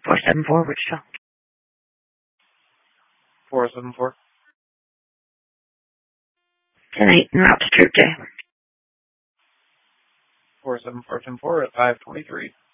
474, Wichita. 474. 10-8, en route to Troop Day. 474, 10-4 at 523.